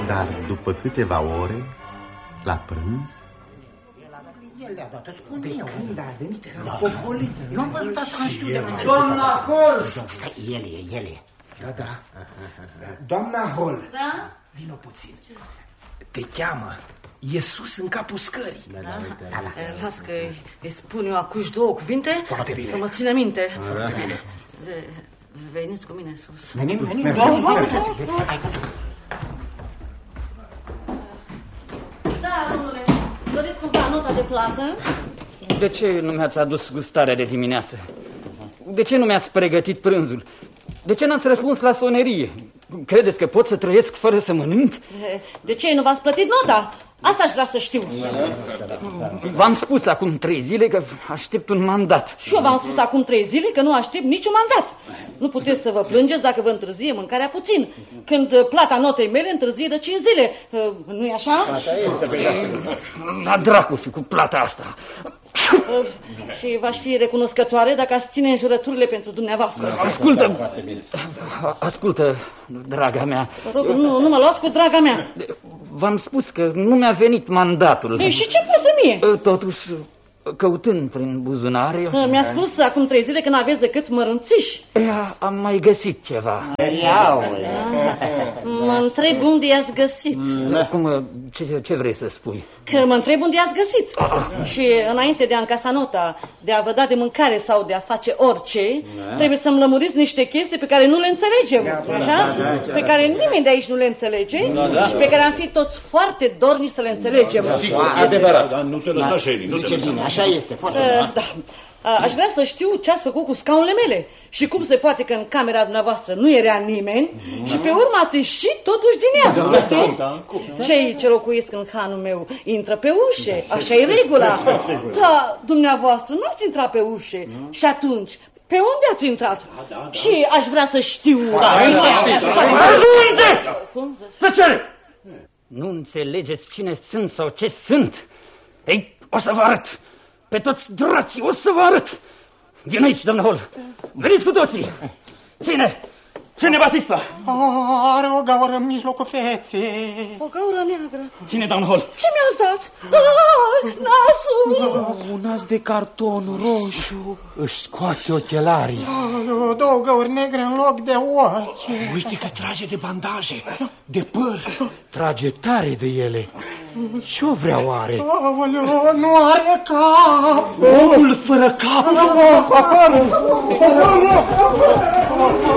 Dar după câteva ore, la prânz, el le-a dat, spune eu. Când a venit, era fofolit. Eu am văzut asta, știu de la Doamna Hall! Stai, el e. Da. Doamna Hall. Da? Vino puțin. Te cheamă Iisus în capul scării. Da. Las că îi spun eu acuși două cuvinte. Foarte bine. Să mă țină minte. Veniți cu mine sus. Venim. Da, domnule, doriți cumva nota de plată? De ce nu mi-ați adus gustarea de dimineață? De ce nu mi-ați pregătit prânzul? De ce n-ați răspuns la sonerie? Credeți că pot să trăiesc fără să mănânc? De ce nu v-ați plătit nota? Asta aș vrea să știu. V-am spus acum 3 zile că aștept un mandat. Și eu v-am spus acum 3 zile că nu aștept niciun mandat. Nu puteți să vă plângeți dacă vă întârzie mâncarea puțin, când plata notei mele întârzie de 5 zile. Nu-i așa? Așa este. La dracu și cu plata asta. Și v-aș fi recunoscătoare dacă ați ține înjurăturile pentru dumneavoastră. Ascultă, draga mea. Rog, nu mă luați cu draga mea. V-am spus că nu mi-a venit mandatul. Ei, și ce pasă mie? Totuși, căutând prin buzunare... Mi-a spus acum 3 zile că n-aveți decât mărunțiși. Am mai găsit ceva. Mă întreb unde i-ați găsit. Ce vrei să spui? Că mă întreb unde i-ați găsit. Și înainte de a încasa nota, de a vă da de mâncare sau de a face orice, trebuie să-mi lămuriți niște chestii pe care nu le înțelegem. Așa? Pe care nimeni de aici nu le înțelege și pe care am fi toți foarte dornici să le înțelegem. Adevărat. Dar nu te lăsa Shelly. Așa este, foarte bine. Da. Aș vrea să știu ce ați făcut cu scaunele mele și cum se poate că în camera dumneavoastră nu era nimeni și pe urmă ați ieșit totuși din ea. Cei ce locuiesc în hanul meu intră pe ușe, așa e regula. Da, dumneavoastră n-ați intrat pe ușe și atunci pe unde ați intrat? Și aș vrea să știu. Tăcere! Nu înțelegeți cine sunt sau ce sunt? Ei, o să vă arăt. Pe toți dracii o să vă arăt. Vin aici, doamnă Hall. Veniți cu toții. Ține, Batista. Are o gaură în mijlocul feței. O gaură neagră. Ține, doamnă Hall. Ce mi-ați dat? Nasul. Un nas de carton roșu. Își scoate ochelarii. Două gauri negre în loc de ochi. Uite că trage de bandaje, de păr. Trage tare de ele. Ce-o vrea oare? Nu are cap. Omul fără cap.